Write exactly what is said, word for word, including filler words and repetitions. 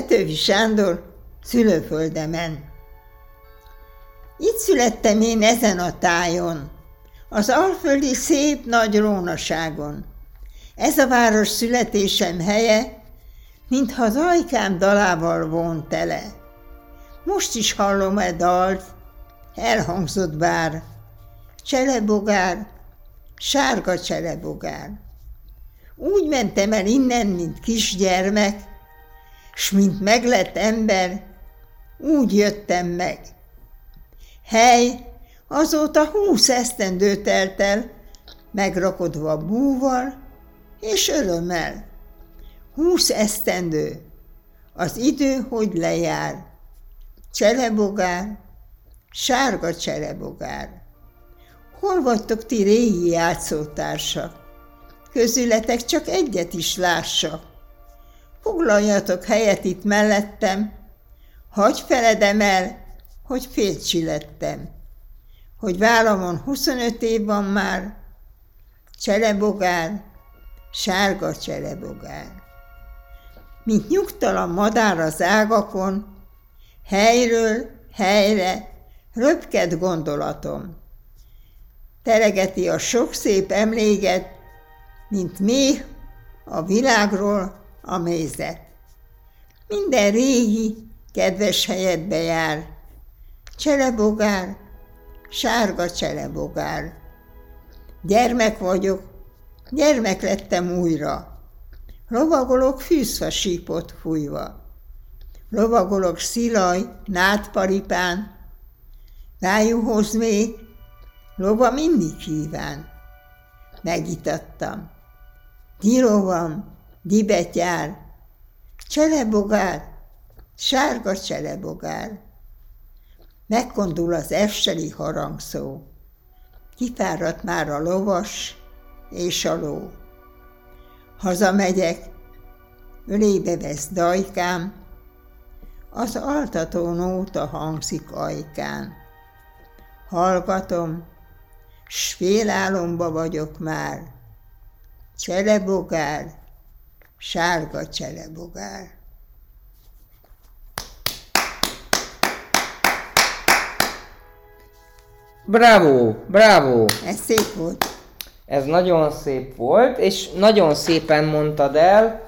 Petőfi Sándor szülőföldemen. Itt születtem én ezen a tájon, az alföldi szép nagy rónaságon. Ez a város születésem helye, mintha az ajkám dalával von tele. Most is hallom e dalt, elhangzott bár, cselebogár, sárga cselebogár. Úgy mentem el innen, mint kisgyermek, s mint meglett ember, úgy jöttem meg. Hely, azóta húsz esztendő telt el, megrakodva búval és örömmel. Húsz esztendő, az idő, hogy lejár. Cselebogár, sárga cselebogár. Hol vagytok ti régi játszótársak? Közületek csak egyet is lássak. Foglaljatok helyet itt mellettem, hagyj feledem el, hogy fércsi lettem. Hogy vállamon huszonöt év van már, cselebogár, sárga cselebogár. Mint nyugtalan madár az ágakon, helyről helyre röpked gondolatom. Teregeti a sok szép emléket, mint méh a világról a mézet. Minden régi, kedves helyedbe jár, cselebogár, sárga cselebogár. Gyermek vagyok, gyermek lettem újra, lovagolok fűzfa sípot fújva. Lovagolok szilaj, nádparipán, rájuhoz még, lova mindig kíván. Megitattam. Dilovam, dibetyár, cselebogár, sárga cselebogár. Megkondul az efseli harangszó, kifáradt már a lovas és a ló. Hazamegyek, ölébe vesz dajkám, az altató nóta hangzik ajkán. Hallgatom, s félálomba vagyok már, cselebogár, sárga cselebogár. Bravo, bravo! Ez szép volt. Ez nagyon szép volt, és nagyon szépen mondtad el,